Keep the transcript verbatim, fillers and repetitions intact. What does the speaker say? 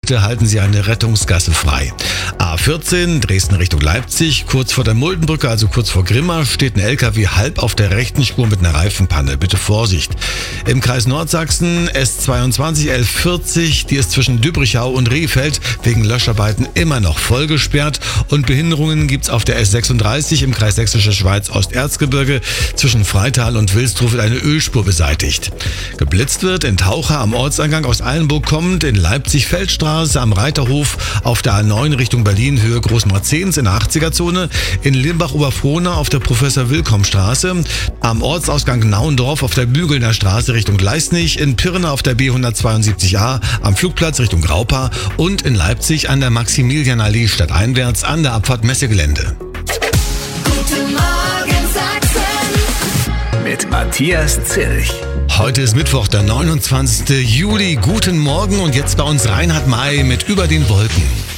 Bitte halten Sie eine Rettungsgasse frei. A vierzehn, Dresden Richtung Leipzig, kurz vor der Muldenbrücke, also kurz vor Grimma, steht ein L K W halb auf der rechten Spur mit einer Reifenpanne. Bitte Vorsicht. Im Kreis Nordsachsen S zweiundzwanzig elf vierzig, die ist zwischen Dübrichau und Rehfeld wegen Löscharbeiten immer noch voll gesperrt und Behinderungen gibt's auf der S sechsunddreißig im Kreis Sächsische Schweiz Osterzgebirge. Zwischen Freital und Wilsdruff wird eine Ölspur beseitigt. Geblitzt wird in Taucher am Ortseingang aus Eilenburg kommend, in Leipzig Feldstraße am Reiterhof, auf der A neun Richtung Berlin Höhe Großmarzens in der achtziger-Zone, in Limbach-Oberfrohna auf der Professor-Wilkom-Straße, am Ortsausgang Naundorf auf der Bügelner Straße Richtung Gleisnich, in Pirna auf der B hundertzweiundsiebzig a am Flugplatz Richtung Graupa und in Leipzig an der Maximilianallee stadteinwärts an der Abfahrt Messegelände. Guten Morgen Sachsen Mit Matthias Zilch. Heute ist Mittwoch, der neunundzwanzigster Juli. Guten Morgen und jetzt bei uns Reinhard May mit Über den Wolken.